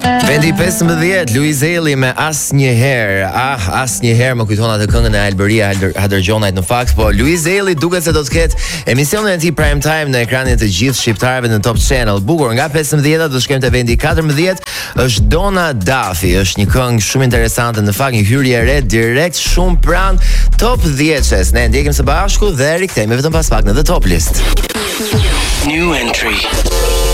Vendi 15, Louise Haley me Asnjëherë. Asnjëherë më kujton atë këngën e Alberia Hadërgjonajt në fakt, po Louise Haley duket se do të ketë emisionin e tij prime time në ekranin të gjithë shqiptarëve në Top Channel. Bukur, nga 15 do shkojmë te vendi 14, është Donna Dafi, është një këngë shumë interesante, në fakt një hyrje e re direkt shumë pranë Top 10-s. Ne ndjekim së bashku dhe rikthehemi vetëm pas pak në The Top List. New entry.